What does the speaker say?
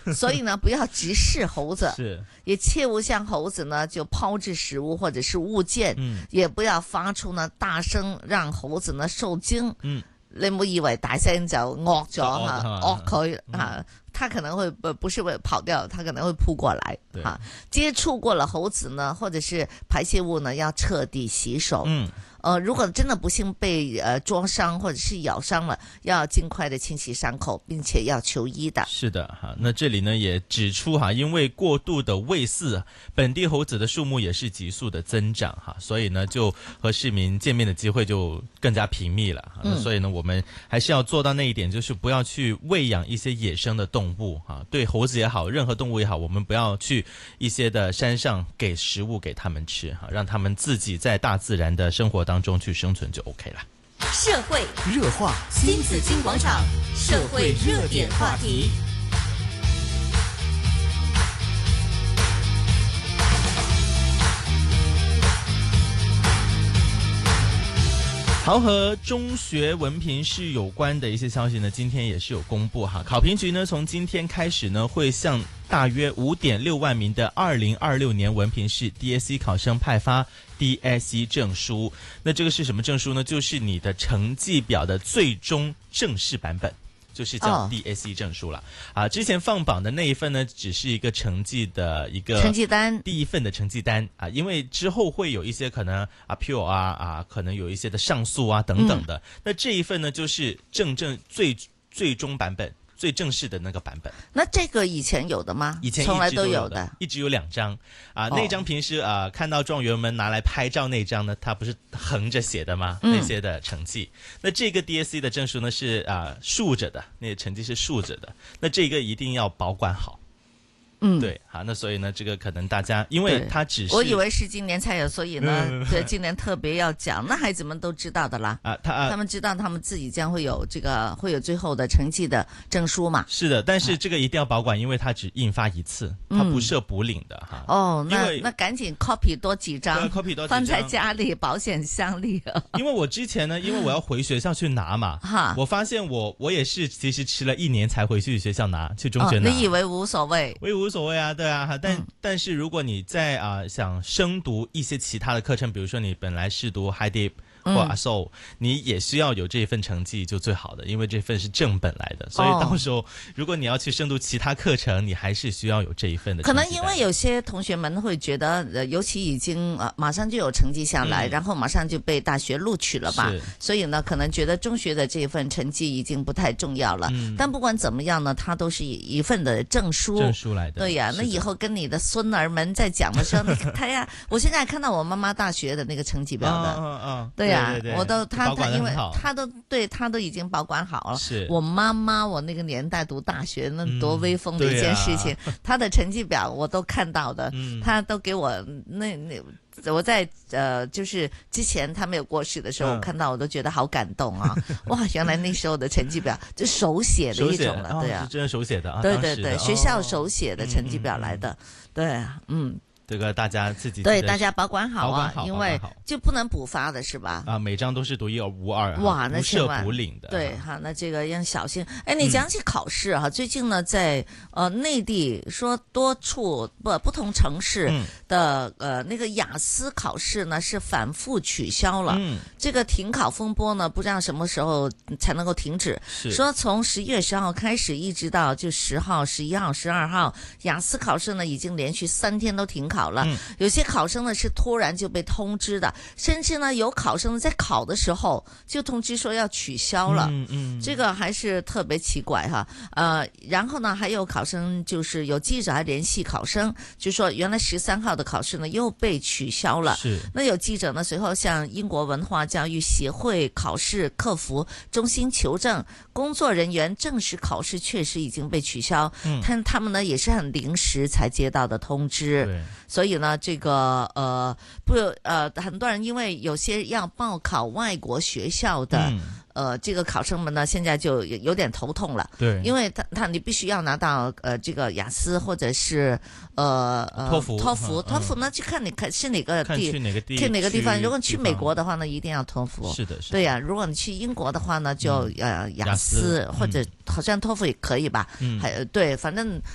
所以呢，不要直视猴子， 是， 也切勿向猴子呢就抛掷食物或者是物件，也不要发出呢大声让猴子呢受惊。你唔好以為大聲就惡咗吓，惡佢吓，他可能會不是會跑掉，他可能會撲過來哈。接觸過了猴子呢，或者是排泄物呢，要徹底洗手。如果真的不幸被灼傷或者是咬傷了，要盡快的清洗傷口，並且要求醫的。 是的哈，那這裡呢也指出哈，因為過度的餵飼，本地猴子的數目也是急速的增長哈，所以呢就和市民見面的機會就更加頻密了。所以呢我們還是要做到那一點，就是不要去餵養一些野生的動物哈，對猴子也好，任何動物也好，我們不要去一些的山上給食物給他們吃哈，讓他們自己在大自然的生活當中去生存就 OK 了。 社會熱話，新紫荊廣場，社會熱點話題。 好，和中學文憑試有關的一些消息呢，今天也是有公布哈。考評局呢，從今天開始呢，會向大約5.6萬名的2026年文憑試 DSE 考生派發 DSE 證書。那這個是什麼證書呢？就是你的成績表的最終正式版本。就是叫 DSE 證書了之前放榜的那一份呢，只是一個成績的一個成績單，第一份的成績單因為之後會有一些可能appeal 可能有一些的上訴等等的，那這一份呢就是正最終版本。最正式的那個版本， 那這個以前有的嗎？ 以前從來都有的， 一直有2張那張平時看到狀元們拿來拍照那張呢，它不是橫着寫的嗎？那些的成績，那這個 DSE 的證書呢是豎着的，那個成績是豎着的，那這個一定要保管好。對，好，那所以呢，這個可能大家，因為它只是， 我以為是今年才有，所以呢，對，今年特別要講，那孩子們都知道的啦，他們知道他們自己將會有這個會有最後的成績的證書嘛。 是的，但是這個一定要保管，因為它只印發一次，它不設補領的哈。 那趕緊 copy 多幾張，copy 多幾張，放在家裏保險箱裏。 因為我之前呢，因為我要回學校去拿嘛，我發現我也是其實遲了1年才回去學校拿，去中學拿。 你以為無所謂？ 我以為無所謂啊，對啊，但是如果你在想升讀一些其他的課程，比如說你本來是讀 High Dip 或 ASO，你也需要有這份成績就最好的，因為這份是正本來的，所以到時候如果你要去升讀其他課程，你還是需要有這一份的成績。 可能因為有些同學們會覺得，尤其已經馬上就有成績下來，然後馬上就被大學錄取了吧，所以呢，可能覺得中學的這份成績已經不太重要了。但不管怎麼樣呢，它都是一份的證書來的。對呀，那以後跟你的孫兒們在講的時候，你看呀，我現在看到我媽媽大學的那個成績表的，對呀。我都他因為他都已經保管好了。是我媽媽我那個年代讀大學那多威風的一件事情，他的成績表我都看到的，他都給我我在就是之前他沒有過世的時候，我看到我都覺得好感動啊！哇，原來那時候的成績表就手寫的一種了，對啊， 是真的手寫的啊， 對對對，學校手寫的成績表來的，對啊， 這個大家自己對大家保管好啊，因為就不能補發的是吧？ 每張都是獨一無二， 哇，那不設補領的。 對哈，那這個要小心。哎，你講起考試哈，最近呢在內地說多處不同城市的那個雅思考試呢是反覆取消了。這個停考風波呢不知道什麼時候才能夠停止。說從11月10號開始，一直到就10號、11號、12號，雅思考試呢已經連續3天都停考了。有些考生呢是突然就被通知的，甚至呢有考生在考的時候就通知說要取消了。這個還是特別奇怪哈。然後呢還有考生就是有記者還聯繫考生，就說原來13號的考試呢又被取消了。那有記者呢隨後向英國文化教育協會考試客服中心求證，工作人員證實考試確實已經被取消，但他們呢也是很臨時才接到的通知。所以呢這個很多人因為有些要報考外國學校的這個考生們呢現在就有點頭痛了。對，因為你必須要拿到這個雅思或者是托福呢就看你是哪個地方。如果去美國的話呢一定要托福。是的，對呀，如果你去英國的話呢就雅思或者好像托福也可以吧。對，反正